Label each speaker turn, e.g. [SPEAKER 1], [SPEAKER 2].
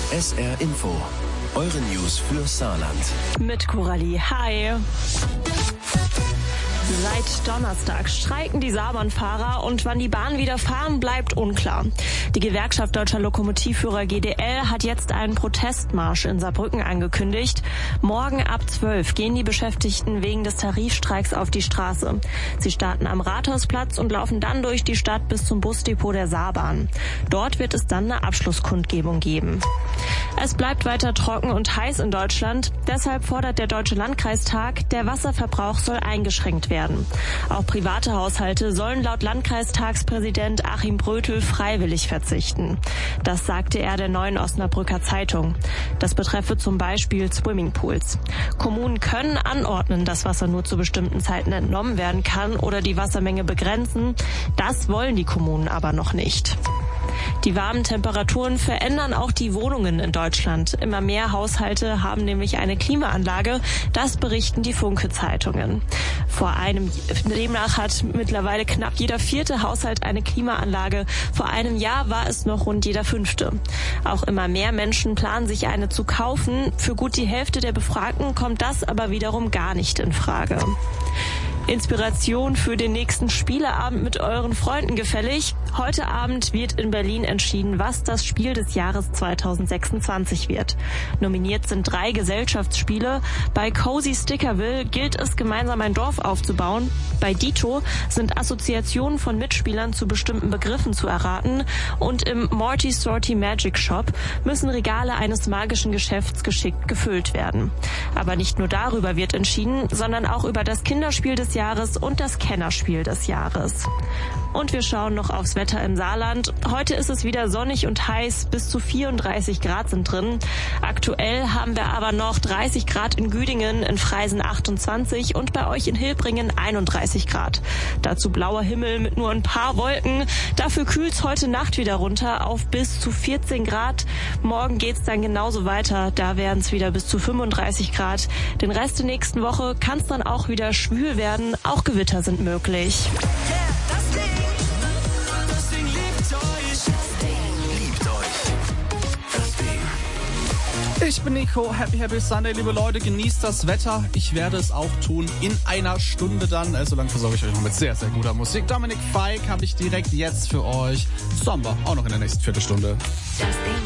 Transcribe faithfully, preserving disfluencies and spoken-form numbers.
[SPEAKER 1] S R Info. Eure News für Saarland.
[SPEAKER 2] Mit Coralie. Hi. Seit Donnerstag streiken die Saarbahnfahrer und wann die Bahn wieder fahren, bleibt unklar. Die Gewerkschaft Deutscher Lokomotivführer G D L hat jetzt einen Protestmarsch in Saarbrücken angekündigt. Morgen ab zwölf gehen die Beschäftigten wegen des Tarifstreiks auf die Straße. Sie starten am Rathausplatz und laufen dann durch die Stadt bis zum Busdepot der Saarbahn. Dort wird es dann eine Abschlusskundgebung geben. Es bleibt weiter trocken und heiß in Deutschland. Deshalb fordert der Deutsche Landkreistag, der Wasserverbrauch soll eingeschränkt werden. Auch private Haushalte sollen laut Landkreistagspräsident Achim Brötel freiwillig verzichten. Das sagte er der Neuen Osnabrücker Zeitung. Das betreffe zum Beispiel Swimmingpools. Kommunen können anordnen, dass Wasser nur zu bestimmten Zeiten entnommen werden kann oder die Wassermenge begrenzen. Das wollen die Kommunen aber noch nicht. Die warmen Temperaturen verändern auch die Wohnungen in Deutschland. Immer mehr Haushalte haben nämlich eine Klimaanlage. Das berichten die Funke-Zeitungen. Vor einem, demnach hat mittlerweile knapp jeder vierte Haushalt eine Klimaanlage. Vor einem Jahr war es noch rund jeder fünfte. Auch immer mehr Menschen planen, sich eine zu kaufen. Für gut die Hälfte der Befragten kommt das aber wiederum gar nicht in Frage. Inspiration für den nächsten Spieleabend mit euren Freunden gefällig. Heute Abend wird in Berlin entschieden, was das Spiel des Jahres zweitausendsechsundzwanzig wird. Nominiert sind drei Gesellschaftsspiele. Bei Cozy Stickerville gilt es, gemeinsam ein Dorf aufzubauen. Bei Dito sind Assoziationen von Mitspielern zu bestimmten Begriffen zu erraten. Und im Morty Sorty Magic Shop müssen Regale eines magischen Geschäfts geschickt gefüllt werden. Aber nicht nur darüber wird entschieden, sondern auch über das Kinderspiel des Jahres und das Kennerspiel des Jahres. Und wir schauen noch aufs Wetter im Saarland. Heute ist es wieder sonnig und heiß, bis zu vierunddreißig Grad sind drin. Aktuell haben wir aber noch dreißig Grad in Güdingen, in Freisen achtundzwanzig und bei euch in Hilbringen einunddreißig Grad. Dazu blauer Himmel mit nur ein paar Wolken. Dafür kühlt's heute Nacht wieder runter auf bis zu vierzehn Grad. Morgen geht's dann genauso weiter. Da werden es wieder bis zu fünfunddreißig Grad. Den Rest der nächsten Woche kann es dann auch wieder schwül werden. Auch Gewitter sind möglich.
[SPEAKER 3] Ich bin Nico, happy, happy Sunday, liebe Leute, genießt das Wetter. Ich werde es auch tun in einer Stunde dann. Also lang versorge ich euch noch mit sehr, sehr guter Musik. Dominik Fike habe ich direkt jetzt für euch. Sommer, auch noch in der nächsten Viertelstunde.